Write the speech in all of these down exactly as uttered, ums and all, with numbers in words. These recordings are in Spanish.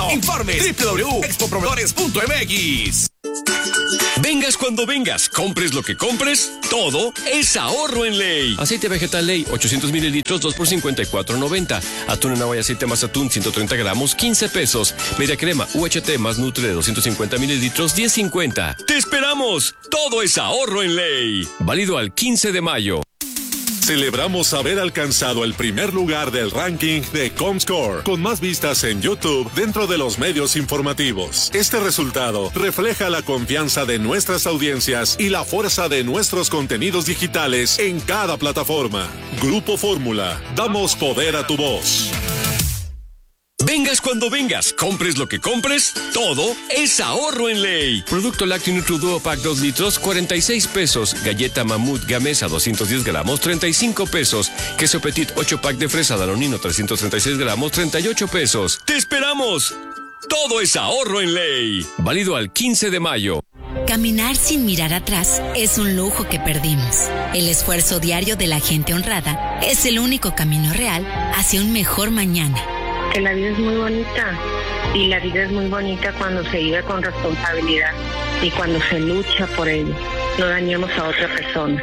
Informe doble u doble u doble u punto expo proveedores punto m x. Vengas cuando vengas, compres lo que compres, todo es ahorro en Ley. Aceite vegetal Ley, ochocientos mililitros, dos por cincuenta y cuatro noventa. Atún en agua y aceite más atún, ciento treinta gramos, quince pesos. Media crema U H T más Nutre de doscientos cincuenta mililitros, diez cincuenta. ¡Te esperamos! Todo es ahorro en Ley. Válido al quince de mayo. Celebramos haber alcanzado el primer lugar del ranking de Comscore, con más vistas en YouTube dentro de los medios informativos. Este resultado refleja la confianza de nuestras audiencias y la fuerza de nuestros contenidos digitales en cada plataforma. Grupo Fórmula, damos poder a tu voz. Vengas cuando vengas, compres lo que compres, todo es ahorro en Ley. Producto lácteo Nutriduo Pack dos litros, cuarenta y seis pesos. Galleta Mamut Gamesa doscientos diez gramos, treinta y cinco pesos. Queso Petit ocho pack de fresa Danonino trescientos treinta y seis gramos, treinta y ocho pesos. ¡Te esperamos! Todo es ahorro en Ley. Válido al quince de mayo. Caminar sin mirar atrás es un lujo que perdimos. El esfuerzo diario de la gente honrada es el único camino real hacia un mejor mañana. Que la vida es muy bonita y la vida es muy bonita cuando se vive con responsabilidad y cuando se lucha por ello. No dañemos a otra persona.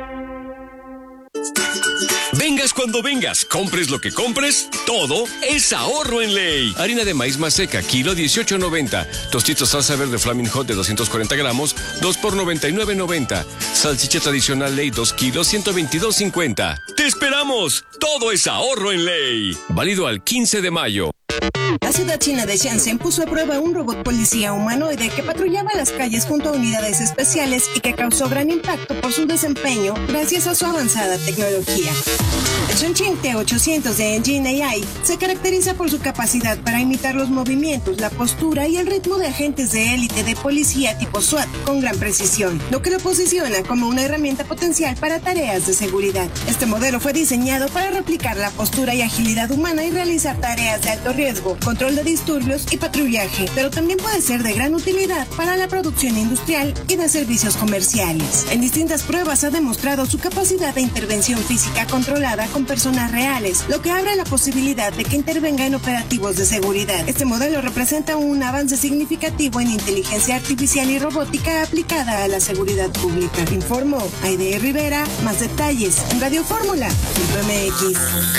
Vengas cuando vengas, compres lo que compres, todo es ahorro en Ley. Harina de maíz maseca, kilo dieciocho noventa. Tostitos salsa verde Flaming Hot de doscientos cuarenta gramos, dos por noventa y nueve noventa. Salchicha tradicional Ley, dos kilos, ciento veintidós cincuenta. ¡Te esperamos! Todo es ahorro en Ley. Válido al quince de mayo. La ciudad china de Shenzhen puso a prueba un robot policía humanoide que patrullaba las calles junto a unidades especiales y que causó gran impacto por su desempeño gracias a su avanzada tecnología. El Shenzhen T ochocientos de Engine A I se caracteriza por su capacidad para imitar los movimientos, la postura y el ritmo de agentes de élite de policía tipo SWAT con gran precisión, lo que lo posiciona como una herramienta potencial para tareas de seguridad. Este modelo fue diseñado para replicar la postura y agilidad humana y realizar tareas de alto riesgo, control de disturbios y patrullaje, pero también puede ser de gran utilidad para la producción industrial y de servicios comerciales. En distintas pruebas ha demostrado su capacidad de intervención física controlada con personas reales, lo que abre la posibilidad de que intervenga en operativos de seguridad. Este modelo representa un avance significativo en inteligencia artificial y robótica aplicada a la seguridad pública. Informó Aide Rivera. Más detalles en Radio Fórmula punto m x.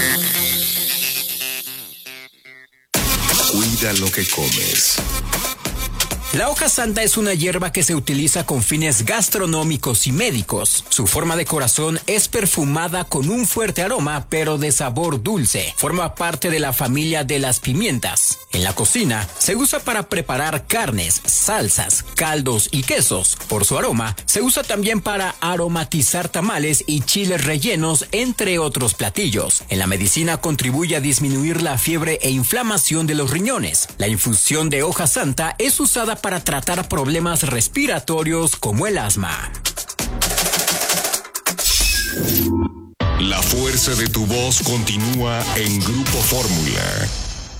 Cuida lo que comes. La hoja santa es una hierba que se utiliza con fines gastronómicos y médicos. Su forma de corazón es perfumada con un fuerte aroma, pero de sabor dulce. Forma parte de la familia de las pimientas. En la cocina, se usa para preparar carnes, salsas, caldos y quesos. Por su aroma, se usa también para aromatizar tamales y chiles rellenos, entre otros platillos. En la medicina contribuye a disminuir la fiebre e inflamación de los riñones. La infusión de hoja santa es usada para tratar problemas respiratorios como el asma. La fuerza de tu voz continúa en Grupo Fórmula.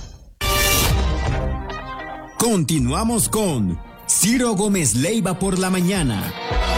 Continuamos con Ciro Gómez Leiva por la mañana.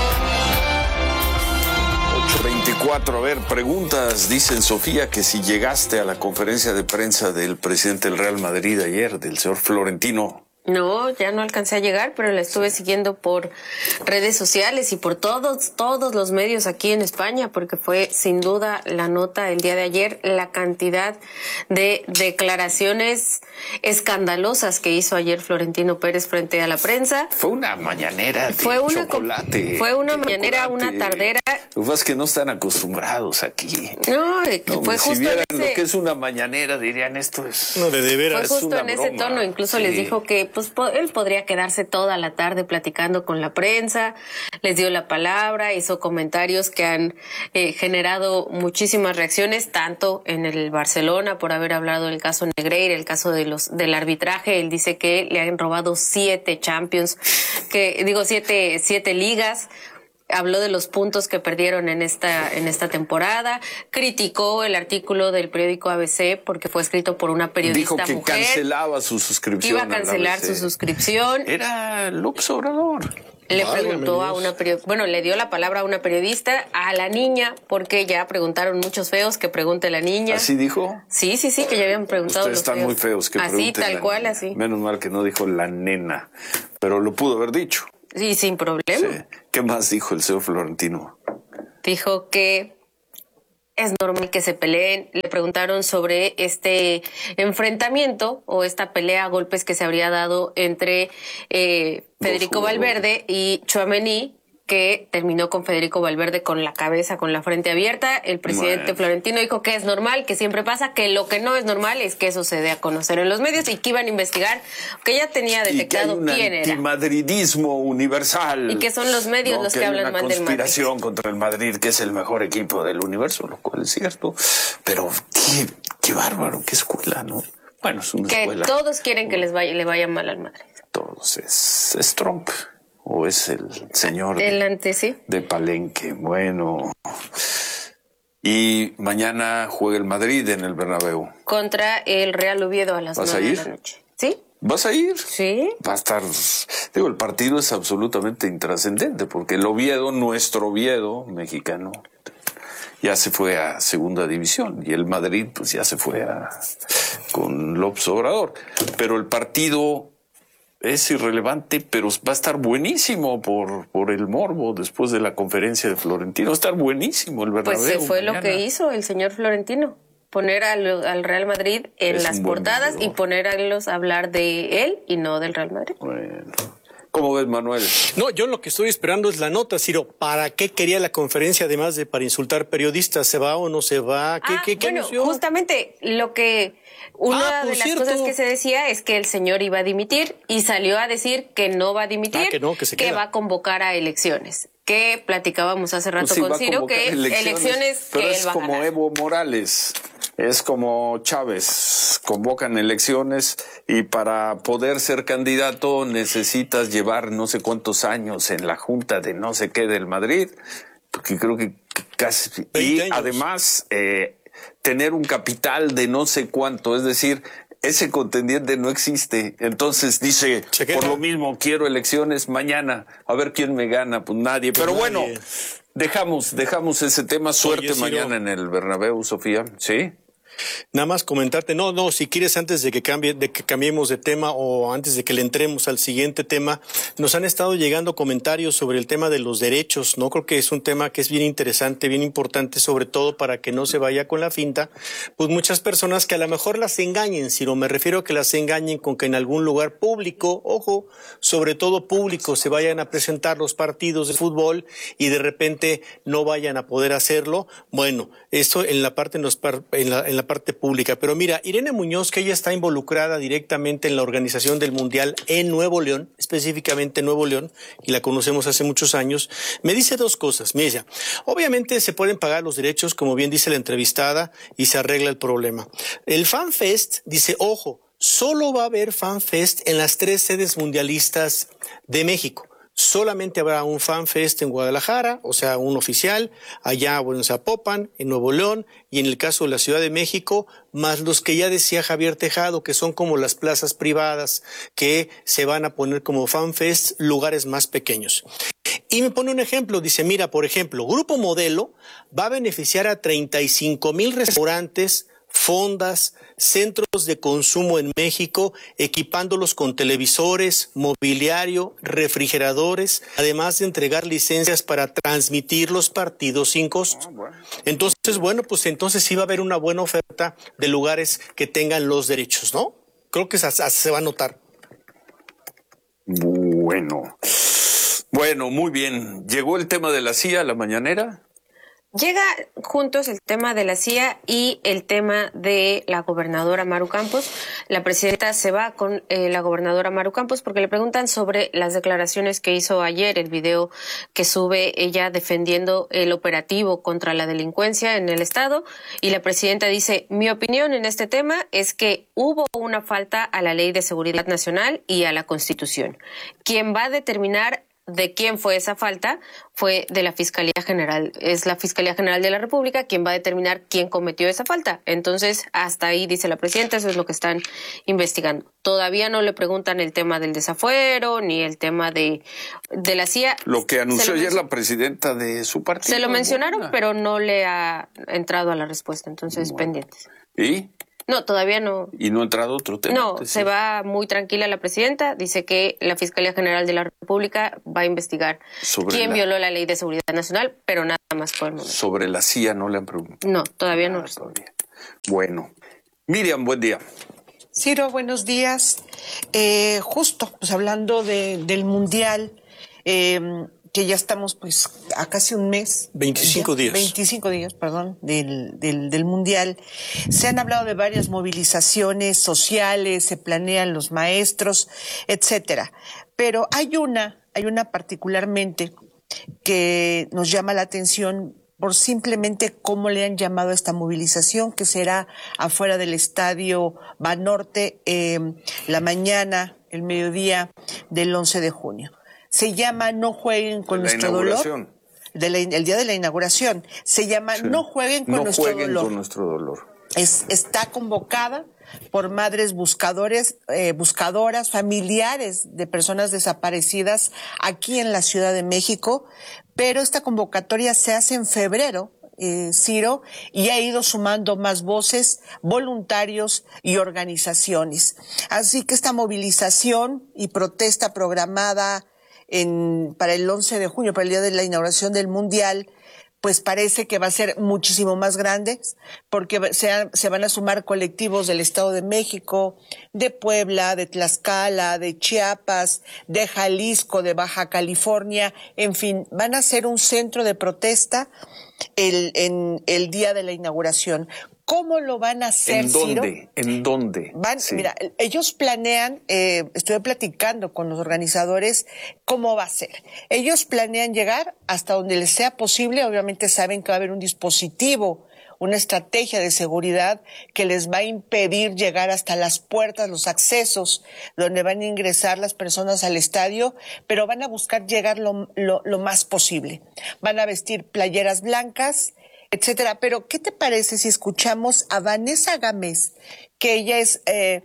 ocho veinticuatro, a ver, preguntas. Dicen, Sofía, que si llegaste a la conferencia de prensa del presidente del Real Madrid ayer, del señor Florentino. No, ya no alcancé a llegar, pero la estuve siguiendo por redes sociales y por todos, todos los medios aquí en España, porque fue sin duda la nota el día de ayer, la cantidad de declaraciones escandalosas que hizo ayer Florentino Pérez frente a la prensa. Fue una mañanera de fue una chocolate. Fue una mañanera, una tardera. Lo que pasa es que no están acostumbrados aquí. No, no fue si justo vieran en ese, lo que es una mañanera, dirían, esto es... No, de, de veras. Fue justo es en broma. ese tono, incluso sí. les dijo que pues po- él podría quedarse toda la tarde platicando con la prensa, les dio la palabra, hizo comentarios que han eh, generado muchísimas reacciones, tanto en el Barcelona por haber hablado del caso Negreira, el caso de los del arbitraje. Él dice que le han robado siete Champions, que digo siete siete ligas. Habló de los puntos que perdieron en esta en esta temporada, criticó el artículo del periódico A B C porque fue escrito por una periodista mujer. Dijo que mujer, cancelaba su suscripción. iba a cancelar su suscripción. Era López Obrador. Le preguntó a una periodista, bueno, le dio la palabra a una periodista, a la niña, porque ya preguntaron muchos feos que pregunte la niña. ¿Así dijo? Sí, sí, sí, que ya habían preguntado. Ustedes están feos. muy feos que así, pregunten. Así, tal cual, niña. así. Menos mal que no dijo la nena, pero lo pudo haber dicho. Sí, sin problema. Sí. ¿Qué más dijo el señor Florentino? Dijo que es normal que se peleen. Le preguntaron sobre este enfrentamiento o esta pelea a golpes que se habría dado entre eh, Federico Valverde y Tchouaméni, que terminó con Federico Valverde con la cabeza, con la frente abierta. El presidente bueno. Florentino dijo que es normal, que siempre pasa, que lo que no es normal es que eso se dé a conocer en los medios y que iban a investigar, que ya tenía detectado y que hay quién era. Antimadridismo universal. Y que son los medios no, los que, que hablan mal del Madrid. Conspiración contra el Madrid, que es el mejor equipo del universo, lo cual es cierto. Pero qué, qué bárbaro, qué escuela, ¿no? Bueno, es una que escuela. Que todos quieren que les vaya, le vaya mal al Madrid. Todos. Es, es Trump. ¿O es el señor Delante, de, sí. de Palenque? Bueno. Y mañana juega el Madrid en el Bernabéu. Contra el Real Oviedo a las nueve de la noche. ¿Sí? ¿Vas a ir? Sí. Va a estar... Digo, el partido es absolutamente intrascendente porque el Oviedo, nuestro Oviedo mexicano, ya se fue a segunda división y el Madrid pues ya se fue a con López Obrador. Pero el partido... es irrelevante, pero va a estar buenísimo por, por el morbo después de la conferencia de Florentino. Va a estar buenísimo el Bernabéu. Pues se fue mañana. Lo que hizo el señor Florentino. Poner al, al Real Madrid en es las portadas y poner a los a hablar de él y no del Real Madrid. Bueno. ¿Cómo ves, Manuel? No, yo lo que estoy esperando es la nota, Ciro. ¿Para qué quería la conferencia además de para insultar periodistas? ¿Se va o no se va? ¿Qué, ah, qué, qué bueno, anunció? Justamente lo que... Una ah, de las cierto. cosas que se decía es que el señor iba a dimitir y salió a decir que no va a dimitir, ah, que, no, que, se que queda. va a convocar a elecciones. Que platicábamos hace rato pues sí, con Ciro, que elecciones, elecciones pero que es él va como a ganar. Evo Morales, es como Chávez, convocan elecciones y para poder ser candidato necesitas llevar no sé cuántos años en la junta de no sé qué del Madrid, porque creo que casi... Y años. Además... Eh, tener un capital de no sé cuánto, es decir, ese contendiente no existe. Entonces dice, por lo mismo, quiero elecciones mañana, a ver quién me gana, pues nadie. Pero pues bueno, nadie. dejamos dejamos ese tema. Suerte Oye, mañana en el Bernabéu, Sofía. ¿Sí? Nada más comentarte, no, no, si quieres antes de que cambie, de que cambiemos de tema o antes de que le entremos al siguiente tema, nos han estado llegando comentarios sobre el tema de los derechos, ¿no? Creo que es un tema que es bien interesante, bien importante, sobre todo para que no se vaya con la finta, pues muchas personas que a lo mejor las engañen, Ciro, me refiero a que las engañen con que en algún lugar público, ojo, sobre todo público, se vayan a presentar los partidos de fútbol y de repente no vayan a poder hacerlo. Bueno, esto en la parte, nos, en la, en la parte pública. Pero mira, Irene Muñoz, que ella está involucrada directamente en la organización del Mundial en Nuevo León, específicamente en Nuevo León, y la conocemos hace muchos años, me dice dos cosas. Me dice, obviamente se pueden pagar los derechos, como bien dice la entrevistada, y se arregla el problema. El FanFest dice, ojo, solo va a haber FanFest en las tres sedes mundialistas de México. Solamente habrá un FanFest en Guadalajara, o sea, un oficial, allá bueno, en Zapopan, en Nuevo León, y en el caso de la Ciudad de México, más los que ya decía Javier Tejado, que son como las plazas privadas, que se van a poner como FanFest, lugares más pequeños. Y me pone un ejemplo, dice, mira, por ejemplo, Grupo Modelo va a beneficiar a treinta y cinco mil restaurantes, fondas, centros de consumo en México, equipándolos con televisores, mobiliario, refrigeradores, además de entregar licencias para transmitir los partidos sin costo. Entonces, bueno, pues entonces sí va a haber una buena oferta de lugares que tengan los derechos, ¿no? Creo que se, se va a notar. Bueno, bueno, muy bien. ¿Llegó el tema de la C I A a la mañanera? Llega juntos el tema de la C I A y el tema de la gobernadora Maru Campos. La presidenta se va con eh, la gobernadora Maru Campos porque le preguntan sobre las declaraciones que hizo ayer, el video que sube ella defendiendo el operativo contra la delincuencia en el estado. Y la presidenta dice, mi opinión en este tema es que hubo una falta a la Ley de Seguridad Nacional y a la Constitución. Quien va a determinar de quién fue esa falta fue de la Fiscalía General. Es la Fiscalía General de la República quien va a determinar quién cometió esa falta. Entonces, hasta ahí dice la presidenta, eso es lo que están investigando. Todavía no le preguntan el tema del desafuero ni el tema de, de la C I A. Lo que anunció ayer la presidenta de su partido. Se lo mencionaron, ¿no? Pero no le ha entrado a la respuesta, entonces bueno. pendientes. ¿Y? No, todavía no. ¿Y no ha entrado otro tema? No, se va muy tranquila la presidenta. Dice que la Fiscalía General de la República va a investigar sobre quién la... violó la Ley de Seguridad Nacional, pero nada más por el momento. Sobre la C I A no le han preguntado. No, todavía no. Ah, todavía. Bueno. Miriam, buen día. Ciro, buenos días. Eh, justo, pues hablando de, del Mundial, eh, que ya estamos pues a casi un mes. veinticinco días. veinticinco días, perdón, del, del, del Mundial. Se han hablado de varias movilizaciones sociales, se planean los maestros, etcétera. Pero hay una, hay una particularmente que nos llama la atención por simplemente cómo le han llamado a esta movilización, que será afuera del Estadio Banorte eh, la mañana, el mediodía del once de junio. Se llama No jueguen con nuestro dolor. De la, el día de la inauguración. Se llama sí. No jueguen con no nuestro jueguen dolor. Con nuestro dolor. Es, está convocada por madres buscadores, eh, buscadoras, familiares de personas desaparecidas aquí en la Ciudad de México, pero esta convocatoria se hace en febrero, eh, Ciro, y ha ido sumando más voces, voluntarios y organizaciones. Así que esta movilización y protesta programada En, para el once de junio, para el día de la inauguración del Mundial, pues parece que va a ser muchísimo más grande, porque se, se van a sumar colectivos del Estado de México, de Puebla, de Tlaxcala, de Chiapas, de Jalisco, de Baja California, en fin, van a ser un centro de protesta el, en el día de la inauguración. ¿Cómo lo van a hacer, ¿En dónde? Ciro? ¿En dónde? Van, sí. Mira, ellos planean, eh, estuve platicando con los organizadores, cómo va a ser. Ellos planean llegar hasta donde les sea posible. Obviamente saben que va a haber un dispositivo, una estrategia de seguridad que les va a impedir llegar hasta las puertas, los accesos, donde van a ingresar las personas al estadio, pero van a buscar llegar lo, lo, lo más posible. Van a vestir playeras blancas, etcétera. Pero, ¿qué te parece si escuchamos a Vanessa Gámez, que ella es eh,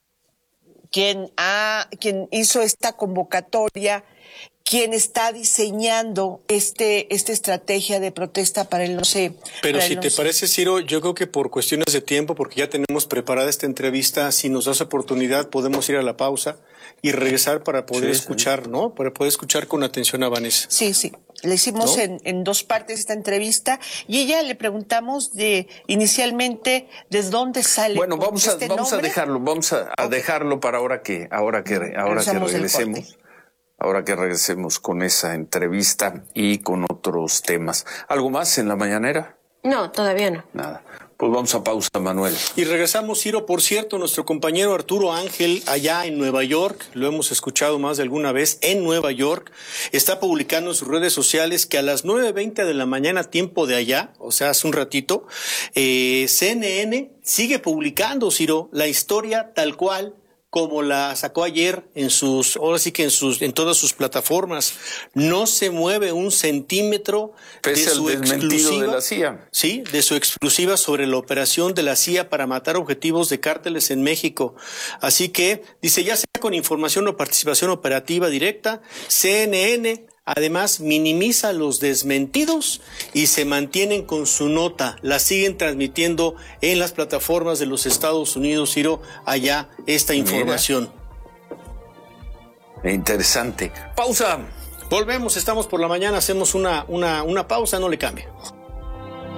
quien ha, quien hizo esta convocatoria, quien está diseñando este esta estrategia de protesta para el once? Pero si el te parece, Ciro, yo creo que por cuestiones de tiempo, porque ya tenemos preparada esta entrevista, si nos das oportunidad podemos ir a la pausa y regresar para poder sí, escuchar, sí. ¿no? Para poder escuchar con atención a Vanessa. Sí, sí. Le hicimos ¿no? en, en dos partes esta entrevista y ella le preguntamos de inicialmente desde dónde sale. Bueno, vamos a este vamos nombre. a dejarlo, vamos a, a okay. dejarlo para ahora que ahora que ahora que regresemos. Ahora que regresemos con esa entrevista y con otros temas. ¿Algo más en la mañanera? No, todavía no. Nada. Pues vamos a pausa, Manuel. Y regresamos, Ciro. Por cierto, nuestro compañero Arturo Ángel, allá en Nueva York, lo hemos escuchado más de alguna vez, en Nueva York, está publicando en sus redes sociales que a las nueve veinte de la mañana, tiempo de allá, o sea, hace un ratito, eh, C N N sigue publicando, Ciro, la historia tal cual como la sacó ayer en sus, ahora sí que en sus, en todas sus plataformas. No se mueve un centímetro pese de su al desmentido de la C I A. Sí, de su exclusiva sobre la operación de la C I A para matar objetivos de cárteles en México. Así que, dice, ya sea con información o participación operativa directa, C N N además minimiza los desmentidos y se mantienen con su nota. La siguen transmitiendo en las plataformas de los Estados Unidos, Ciro, allá esta información. Mira. Interesante. Pausa. Volvemos, estamos por la mañana, hacemos una, una, una pausa, no le cambie.